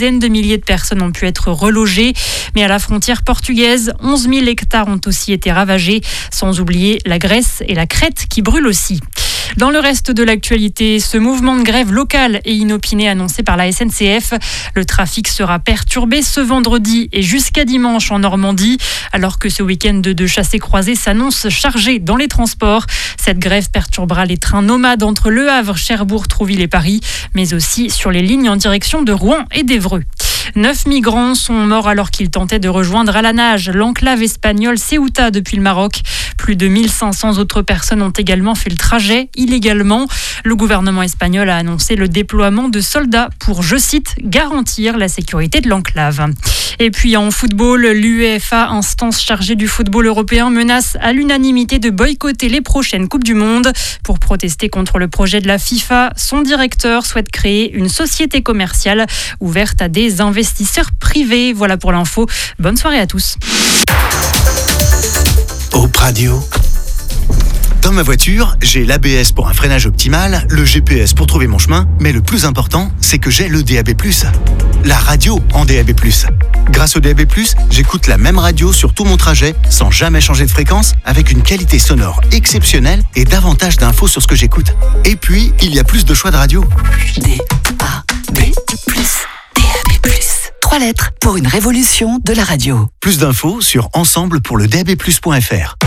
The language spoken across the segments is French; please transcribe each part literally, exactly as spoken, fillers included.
dizaines de milliers de personnes ont pu être relogées. Mais à la frontière portugaise, onze mille hectares ont aussi été ravagés, sans oublier la Grèce et la Crète qui brûlent aussi. Dans le reste de l'actualité, ce mouvement de grève local et inopiné annoncé par la S N C F. Le trafic sera perturbé ce vendredi et jusqu'à dimanche en Normandie, alors que ce week-end de chassés-croisés s'annonce chargé dans les transports. Cette grève perturbera les trains nomades entre Le Havre, Cherbourg, Trouville et Paris, mais aussi sur les lignes en direction de Rouen et d'Évreux. Neuf migrants sont morts alors qu'ils tentaient de rejoindre à la nage l'enclave espagnole Ceuta depuis le Maroc. Plus de mille cinq cents autres personnes ont également fait le trajet illégalement. Le gouvernement espagnol a annoncé le déploiement de soldats pour, je cite, garantir la sécurité de l'enclave. Et puis en football, l'UEFA, instance chargée du football européen, menace à l'unanimité de boycotter les prochaines Coupes du Monde. Pour protester contre le projet de la FIFA, son directeur souhaite créer une société commerciale ouverte à des investisseurs privés. Voilà pour l'info. Bonne soirée à tous. Hope Radio. Dans ma voiture, j'ai l'A B S pour un freinage optimal, le G P S pour trouver mon chemin, mais le plus important, c'est que j'ai le D A B plus. La radio en D A B plus. Grâce au D A B plus, j'écoute la même radio sur tout mon trajet, sans jamais changer de fréquence, avec une qualité sonore exceptionnelle et davantage d'infos sur ce que j'écoute. Et puis, il y a plus de choix de radio. D A B plus. D A B plus. Trois lettres pour une révolution de la radio. Plus d'infos sur ensemble pour le D A B plus point F R.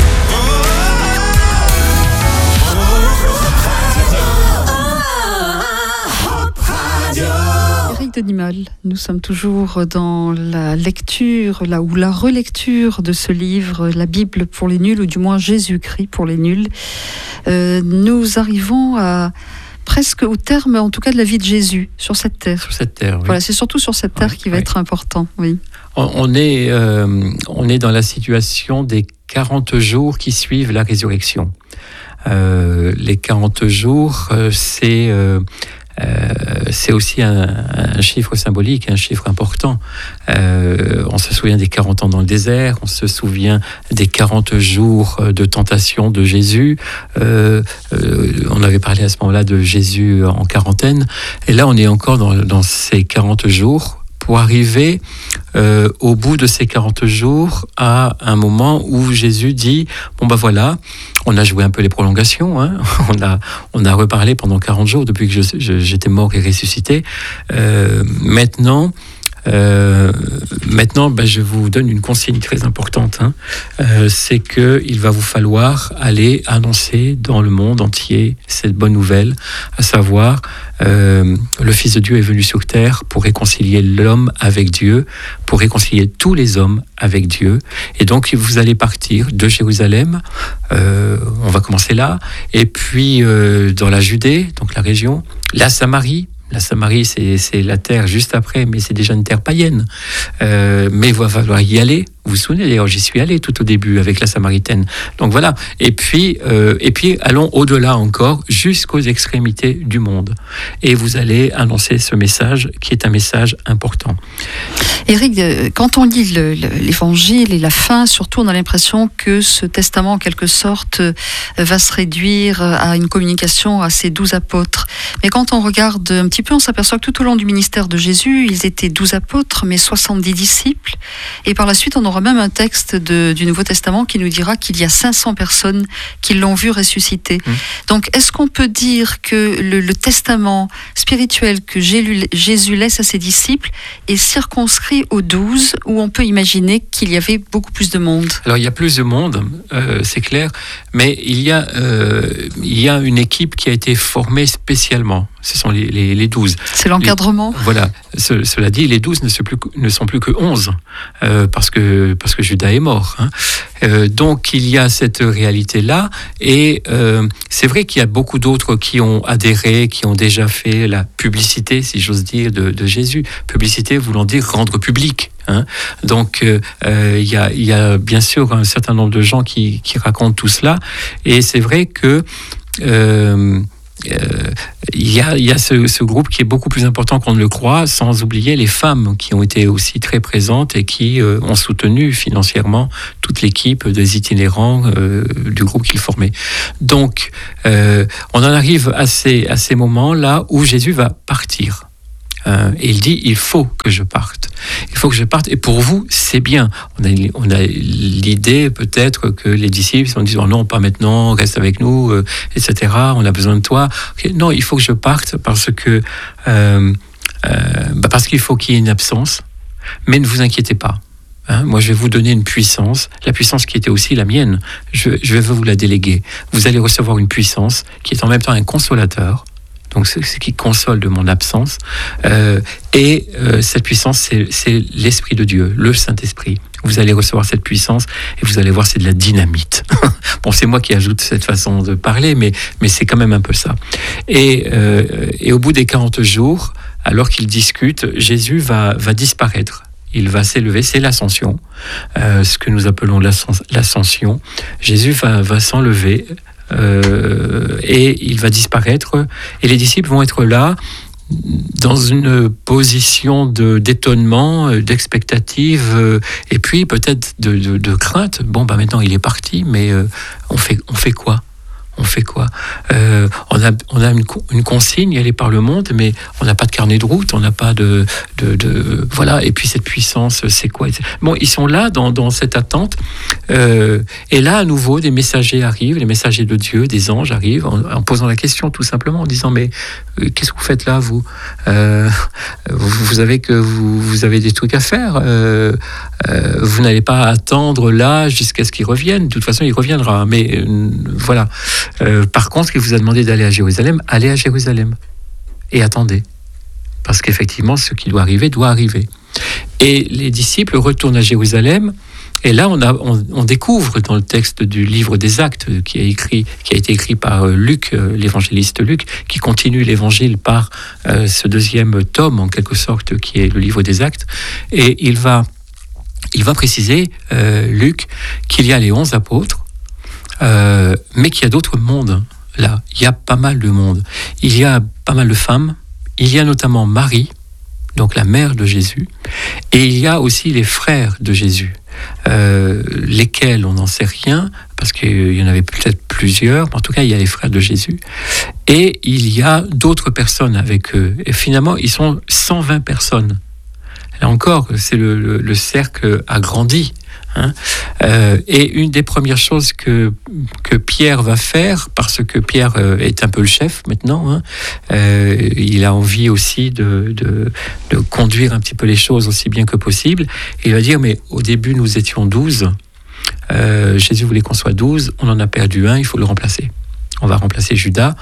Animal. Nous sommes toujours dans la lecture, là ou la relecture de ce livre, la Bible pour les nuls, ou du moins Jésus-Christ pour les nuls. Euh, nous arrivons à presque au terme, en tout cas, de la vie de Jésus sur cette terre. Sur cette terre, oui. Voilà, c'est surtout sur cette terre oui, qui va oui. être important, oui. On, on est, euh, on est dans la situation des quarante jours qui suivent la résurrection. Euh, les quarante jours, euh, c'est euh, Euh, c'est aussi un, un chiffre symbolique, un chiffre important. Euh, on se souvient des quarante ans dans le désert, on se souvient des quarante jours de tentation de Jésus. Euh, euh, on avait parlé à ce moment-là de Jésus en quarantaine. Et là, on est encore dans, dans ces quarante jours pour arriver euh, au bout de ces quarante jours à un moment où Jésus dit « Bon ben voilà, on a joué un peu les prolongations, hein. on, a, on a reparlé pendant quarante jours depuis que je, je, j'étais mort et ressuscité. Euh, maintenant, euh, maintenant ben, je vous donne une consigne très importante, hein. euh, c'est qu'il va vous falloir aller annoncer dans le monde entier cette bonne nouvelle, à savoir euh, le Fils de Dieu est venu sur terre pour réconcilier l'homme avec Dieu, pour réconcilier tous les hommes avec Dieu. Et donc vous allez partir de Jérusalem, euh, on va commencer là, et puis euh, dans la Judée, donc la région, la Samarie. La Samarie, c'est, c'est la terre juste après, mais c'est déjà une terre païenne. Euh, mais il va falloir y aller. Vous vous souvenez, d'ailleurs, j'y suis allé tout au début avec la Samaritaine. Donc voilà. Et puis, euh, et puis allons au-delà encore, jusqu'aux extrémités du monde. Et vous allez annoncer ce message qui est un message important. Éric, quand on lit le, le, l'évangile et la fin, surtout, on a l'impression que ce testament, en quelque sorte, va se réduire à une communication à ces douze apôtres. Mais quand on regarde un petit peu, on s'aperçoit que tout au long du ministère de Jésus, ils étaient douze apôtres, mais soixante-dix disciples. Et par la suite, on aura même un texte de, du Nouveau Testament qui nous dira qu'il y a cinq cents personnes qui l'ont vu ressusciter. Mmh. Donc, est-ce qu'on peut dire que le, le testament spirituel que Jésus laisse à ses disciples est circonscrit aux douze, où on peut imaginer qu'il y avait beaucoup plus de monde? Alors, il y a plus de monde, euh, c'est clair, mais il y a, euh, il y a une équipe qui a été formée spécialement. Ce sont les, les, les douze. C'est l'encadrement. Les, voilà. Ce, cela dit, les douze ne sont plus, ne sont plus que onze, euh, parce que, parce que Judas est mort. Hein. Euh, donc, il y a cette réalité-là, et euh, c'est vrai qu'il y a beaucoup d'autres qui ont adhéré, qui ont déjà fait la publicité, si j'ose dire, de, de Jésus. Publicité voulant dire rendre public. Hein. Donc, il euh, y, a, y a bien sûr un certain nombre de gens qui, qui racontent tout cela, et c'est vrai que euh, Euh, il y a, il y a ce, ce groupe qui est beaucoup plus important qu'on ne le croit, sans oublier les femmes qui ont été aussi très présentes et qui euh, ont soutenu financièrement toute l'équipe des itinérants euh, du groupe qu'ils formaient. Donc, euh, on en arrive à ces, à ces moments-là où Jésus va partir. Euh, et il dit, il faut que je parte. Il faut que je parte. Et pour vous, c'est bien. On a, on a l'idée peut-être que les disciples vont dire, oh non, pas maintenant, reste avec nous, euh, et cetera. On a besoin de toi. Okay, non, il faut que je parte parce que euh, euh, bah parce qu'il faut qu'il y ait une absence. Mais ne vous inquiétez pas. Hein, moi, je vais vous donner une puissance, la puissance qui était aussi la mienne. Je, je vais vous la déléguer. Vous allez recevoir une puissance qui est en même temps un consolateur. Donc, c'est ce qui console de mon absence. Euh, et euh, cette puissance, c'est, c'est l'Esprit de Dieu, le Saint-Esprit. Vous allez recevoir cette puissance et vous allez voir, c'est de la dynamite. Bon, c'est moi qui ajoute cette façon de parler, mais, mais c'est quand même un peu ça. Et, euh, et au bout des quarante jours, alors qu'ils discutent, Jésus va, va disparaître. Il va s'élever, c'est l'ascension, euh, ce que nous appelons l'ascension. Jésus va, va s'enlever euh, et il va disparaître. Et les disciples vont être là dans une position de, d'étonnement, d'expectative, euh, et puis peut-être de, de, de crainte. Bon, bah maintenant il est parti, mais euh, on fait, on fait quoi ? On fait quoi euh, On a, on a une, une consigne, elle est par le monde, mais on n'a pas de carnet de route, on n'a pas de, de, de... Voilà, et puis cette puissance, c'est quoi ? Bon, ils sont là, dans, dans cette attente. Euh, et là, à nouveau, des messagers arrivent, les messagers de Dieu, des anges arrivent, en, en posant la question, tout simplement, en disant, mais euh, qu'est-ce que vous faites là, vous euh, vous, vous savez que vous, vous avez des trucs à faire. Euh, euh, vous n'allez pas attendre là jusqu'à ce qu'il revienne. De toute façon, il reviendra. Mais euh, voilà. Euh, par contre, il vous a demandé d'aller à Jérusalem, allez à Jérusalem et attendez, parce qu'effectivement, ce qui doit arriver doit arriver. Et les disciples retournent à Jérusalem, et là, on, a, on, on découvre dans le texte du livre des Actes, qui a, écrit, qui a été écrit par Luc, l'évangéliste Luc, qui continue l'évangile par euh, ce deuxième tome, en quelque sorte, qui est le livre des Actes, et il va, il va préciser, euh, Luc, qu'il y a les onze apôtres, Euh, mais qu'il y a d'autres mondes là. Il y a pas mal de monde. Il y a pas mal de femmes. Il y a notamment Marie, donc la mère de Jésus, et il y a aussi les frères de Jésus, euh, lesquels on n'en sait rien, parce qu'il y en avait peut-être plusieurs, mais en tout cas il y a les frères de Jésus, et il y a d'autres personnes avec eux. Et finalement, ils sont cent vingt personnes. Là encore, c'est le, le, le cercle agrandi. Hein euh, et une des premières choses que, que Pierre va faire, parce que Pierre euh, est un peu le chef maintenant, hein, euh, il a envie aussi de, de, de conduire un petit peu les choses aussi bien que possible. Et il va dire, mais au début nous étions douze, euh, Jésus voulait qu'on soit douze, on en a perdu un, il faut le remplacer. On va remplacer Judas.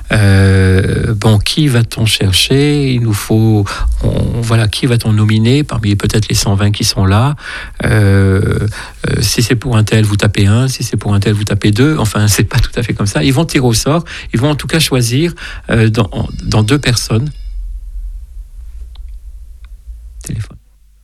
Euh, bon, qui va-t-on chercher ? Il nous faut, on, voilà, qui va-t-on nominer parmi peut-être les cent vingt qui sont là ? euh, euh, Si c'est pour un tel, vous tapez un. Si c'est pour un tel, vous tapez deux. Enfin, c'est pas tout à fait comme ça. Ils vont tirer au sort. Ils vont en tout cas choisir euh, dans, dans deux personnes. Téléphone.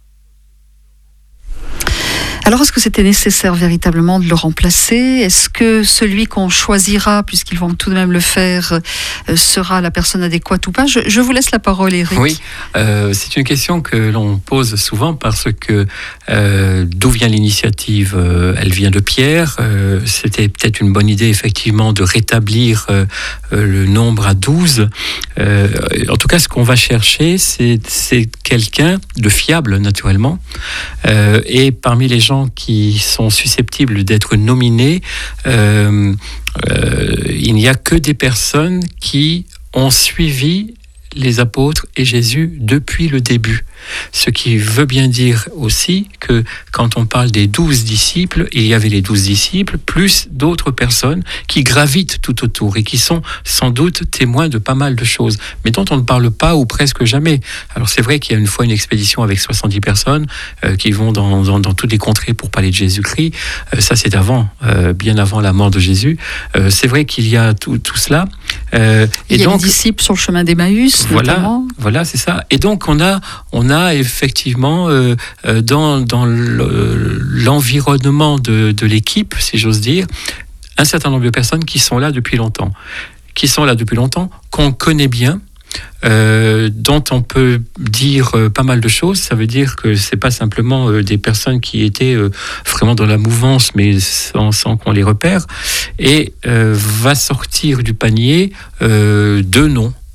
Alors, est-ce que c'était nécessaire véritablement de le remplacer ? Est-ce que celui qu'on choisira, puisqu'ils vont tout de même le faire, euh, sera la personne adéquate ou pas ? je, je vous laisse la parole, Éric. Oui, euh, c'est une question que l'on pose souvent parce que euh, d'où vient l'initiative ? euh, Elle vient de Pierre. Euh, c'était peut-être une bonne idée, effectivement, de rétablir euh, le nombre à douze. Euh, en tout cas, ce qu'on va chercher, c'est, c'est quelqu'un de fiable, naturellement. Euh, et parmi les gens qui sont susceptibles d'être nominés, euh, euh, il n'y a que des personnes qui ont suivi les apôtres et Jésus depuis le début. Ce qui veut bien dire aussi que quand on parle des douze disciples, il y avait les douze disciples, plus d'autres personnes qui gravitent tout autour et qui sont sans doute témoins de pas mal de choses, mais dont on ne parle pas ou presque jamais. Alors c'est vrai qu'il y a une fois une expédition avec soixante-dix personnes euh, qui vont dans, dans, dans toutes les contrées pour parler de Jésus-Christ. Euh, ça c'est avant, euh, bien avant la mort de Jésus. Euh, c'est vrai qu'il y a tout, tout cela. Euh, et il y a donc, les disciples sur le chemin d'Emmaüs, voilà, notamment. Voilà, c'est ça. Et donc on a, on a effectivement euh, euh, dans, dans le, l'environnement de, de l'équipe, si j'ose dire, un certain nombre de personnes qui sont là depuis longtemps, qui sont là depuis longtemps, qu'on connaît bien. Euh, dont on peut dire euh, pas mal de choses. Ça veut dire que c'est pas simplement euh, des personnes qui étaient euh, vraiment dans la mouvance, mais sans, sans qu'on les repère. Et euh, va sortir du panier euh, deux noms.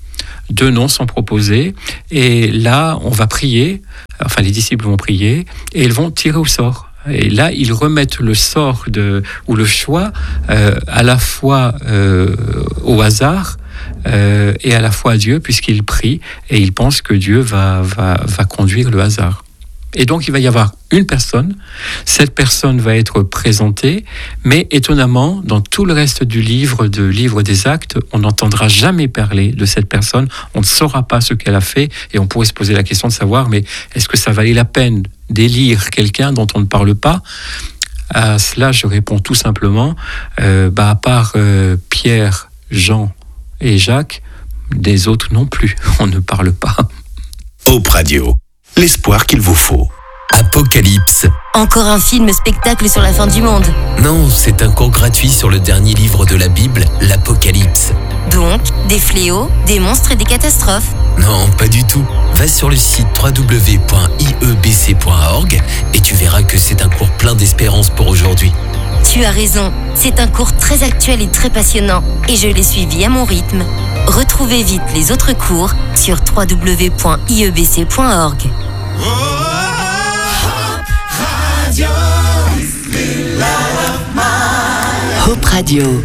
deux noms sont proposés, et là, on va prier, enfin les disciples vont prier, et ils vont tirer au sort. Et là, ils remettent le sort de, ou le choix euh, à la fois euh, au hasard euh, et à la fois à Dieu, puisqu'ils prient et ils pensent que Dieu va, va, va conduire le hasard. Et donc, il va y avoir une personne. Cette personne va être présentée, mais étonnamment, dans tout le reste du livre, de livre des Actes, on n'entendra jamais parler de cette personne. On ne saura pas ce qu'elle a fait, et on pourrait se poser la question de savoir, mais est-ce que ça valait la peine d'élire quelqu'un dont on ne parle pas ? À cela, je réponds tout simplement, euh, bah, à part euh, Pierre, Jean et Jacques, des autres non plus, on ne parle pas. Hope Radio, l'espoir qu'il vous faut. Apocalypse. Encore un film spectacle sur la fin du monde. Non, c'est un cours gratuit sur le dernier livre de la Bible, l'Apocalypse. Donc, des fléaux, des monstres et des catastrophes. Non, pas du tout. Va sur le site w w w point i e b c point org et tu verras que c'est un cours plein d'espérance pour aujourd'hui. Tu as raison, c'est un cours très actuel et très passionnant, et je l'ai suivi à mon rythme. Retrouvez vite les autres cours sur w w w point i e b c point org. Hope Radio.